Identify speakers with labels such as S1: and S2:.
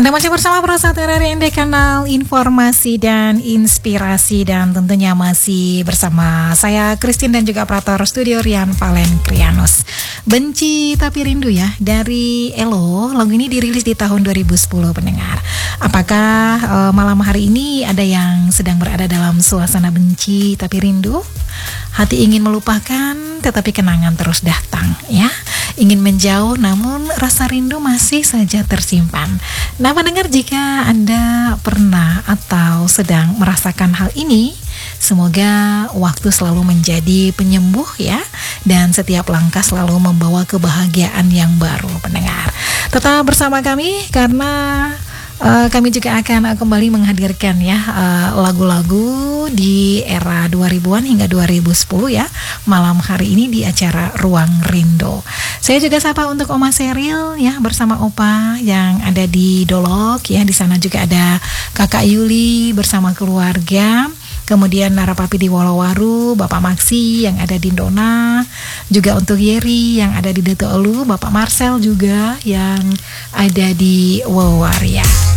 S1: Anda masih bersama Prasa RRI Kanal Informasi dan Inspirasi, dan tentunya masih bersama saya Christine dan juga operator studio Rian Valenkrianus. Benci Tapi Rindu ya, dari Elo. Lagu ini dirilis di tahun 2010 pendengar. Apakah malam hari ini ada yang sedang berada dalam suasana benci tapi rindu? Hati ingin melupakan tetapi kenangan terus datang ya. Ingin menjauh namun rasa rindu masih saja tersimpan. Nah pendengar, jika Anda pernah atau sedang merasakan hal ini, semoga waktu selalu menjadi penyembuh ya, dan setiap langkah selalu membawa kebahagiaan yang baru pendengar. Tetap bersama kami karena kami juga akan kembali menghadirkan ya lagu-lagu di era 2000-an hingga 2010 ya, malam hari ini di acara Ruang Rindu. Saya juga sapa untuk Oma Seril ya, bersama Opa yang ada di Dolok ya. Di sana juga ada Kakak Yuli bersama keluarga. Kemudian Narapapi di Wolowaru, Bapak Maksi yang ada di Dona, juga untuk Yeri yang ada di Deto Elu, Bapak Marcel juga yang ada di Wawaria.